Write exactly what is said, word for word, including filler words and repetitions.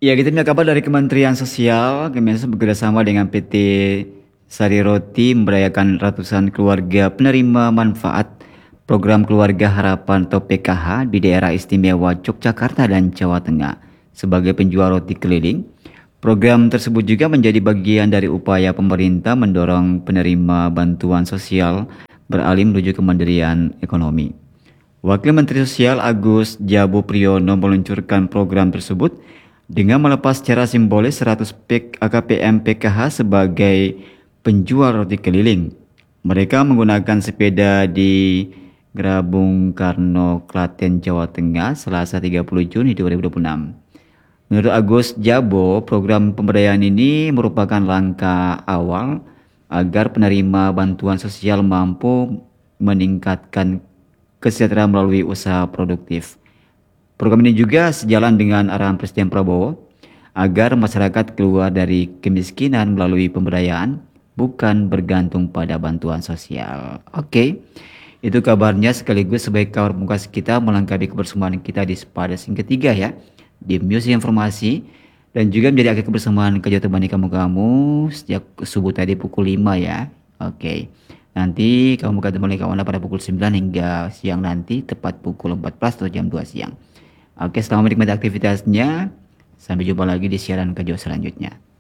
Ya, kita punya kabar dari Kementerian Sosial. Kemensos bekerjasama dengan P T Sari Roti memberdayakan ratusan keluarga penerima manfaat program Keluarga Harapan atau P K H di daerah istimewa Yogyakarta dan Jawa Tengah sebagai penjual roti keliling. Program tersebut juga menjadi bagian dari upaya pemerintah mendorong penerima bantuan sosial beralih menuju kemandirian ekonomi. Wakil Menteri Sosial Agus Jabo Priyono meluncurkan program tersebut dengan melepas secara simbolis seratus A K P M P K H sebagai penjual roti keliling. Mereka menggunakan sepeda di Grabung Karno, Klaten, Jawa Tengah, Selasa tiga puluh Juni dua ribu dua puluh enam. Menurut Agus Jabo, program pemberdayaan ini merupakan langkah awal agar penerima bantuan sosial mampu meningkatkan kesejahteraan melalui usaha produktif. Program ini juga sejalan dengan arahan Presiden Prabowo agar masyarakat keluar dari kemiskinan melalui pemberdayaan, bukan bergantung pada bantuan sosial. Oke, itu kabarnya sekaligus sebagai kabar pembuka kita melengkapi kebersamaan kita di Spades yang ketiga ya, di Musik Informasi, dan juga menjadi akhir kebersamaan kerja temani kamu-kamu sejak subuh tadi pukul lima ya. Oke, nanti kamu ketemu kawan pada pukul sembilan hingga siang nanti tepat pukul empat belas atau jam dua siang. Oke, selamat menikmati aktivitasnya. Sampai jumpa lagi di siaran kerja selanjutnya.